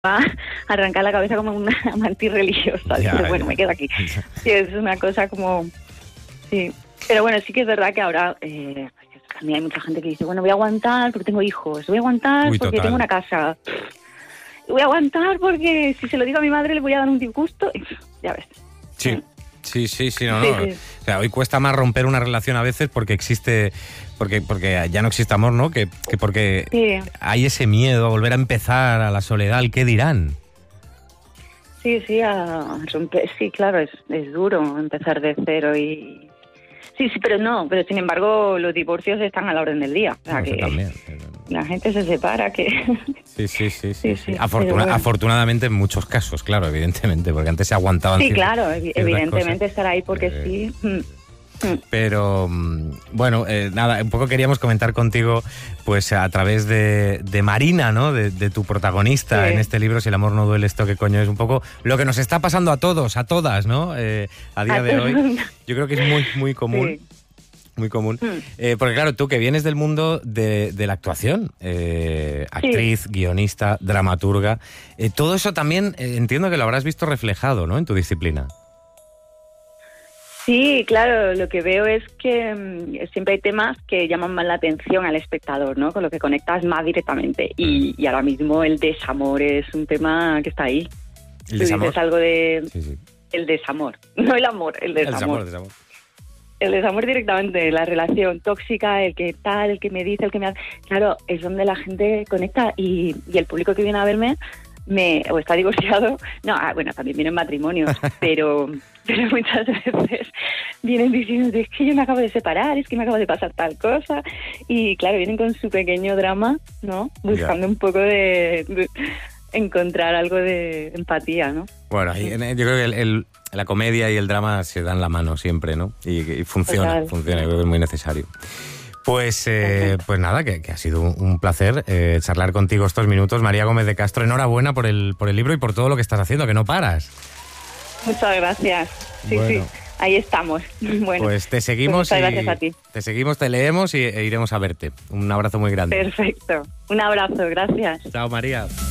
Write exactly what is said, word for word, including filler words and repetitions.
va a arrancar la cabeza como una mantis religiosa. Ya, Dice, bueno, ya. me quedo aquí. Sí, es una cosa como... Sí, pero bueno, sí que es verdad que ahora... Eh, también hay mucha gente que dice, bueno, voy a aguantar porque tengo hijos, voy a aguantar Uy, porque total. tengo una casa, voy a aguantar porque si se lo digo a mi madre le voy a dar un disgusto. Ya ves. Sí. Sí, sí, sí, no, Sí, no. sí. O sea, hoy cuesta más romper una relación a veces porque existe, porque, porque ya no existe amor, ¿no? Que, que porque Sí. hay ese miedo a volver a empezar, a la soledad, al qué dirán. Sí, sí, a romper, sí, claro, es, es duro empezar de cero y... Sí, sí, pero no, pero sin embargo los divorcios están a la orden del día. O sea, No, eso que también. la gente se separa, que... Sí, sí, sí, sí. Sí, sí. sí, Afortuna- pero bueno. Afortunadamente en muchos casos, claro, evidentemente, porque antes se aguantaban Sí, cier- claro, evi- ciertas evidentemente cosas. estar ahí porque Eh, sí. Mm, mm. Pero mm, bueno, eh, nada, un poco queríamos comentar contigo, pues a través de, de Marina, ¿no? De, de tu protagonista Sí. en este libro, Si el amor no duele, esto qué coño es, un poco lo que nos está pasando a todos, a todas, ¿no? Eh, a día A de todo hoy. el mundo. Yo creo que es muy, muy común. Sí. Muy común. Mm. Eh, porque claro, tú que vienes del mundo de, de la actuación, eh, actriz, guionista, dramaturga, eh, todo eso también eh, entiendo que lo habrás visto reflejado, ¿no? En tu disciplina. Sí, claro, lo que veo es que mm, siempre hay temas que llaman más la atención al espectador, ¿no? Con lo que conectas más directamente. Y, y ahora mismo el desamor es un tema que está ahí. El Tú desamor. dices algo de... Sí, sí. El desamor, no el amor, el El desamor. desamor, el desamor. El desamor directamente, la relación tóxica, el que tal, el que me dice, el que me hace... Claro, es donde la gente conecta y, y el público que viene a verme me o está divorciado, no, ah, bueno, también vienen matrimonios, pero, pero muchas veces vienen diciendo, es que yo me acabo de separar, es que me acaba de pasar tal cosa, y claro, vienen con su pequeño drama, ¿no? Buscando Ya. un poco de, de encontrar algo de empatía, ¿no? Bueno, ahí, en- yo creo que el, el- la comedia y el drama se dan la mano siempre, ¿no? Y, y funciona, Total. funciona, yo creo que es muy necesario. Pues, eh, pues nada, que, que ha sido un, un placer eh, charlar contigo estos minutos. María Gómez de Castro, enhorabuena por el, por el libro y por todo lo que estás haciendo, que no paras. Muchas gracias. Sí, Bueno. sí, ahí estamos. Bueno, Pues te seguimos muchas y gracias a ti. te seguimos, te leemos y, e iremos a verte. Un abrazo muy grande. Perfecto. Un abrazo, gracias. Chao, María.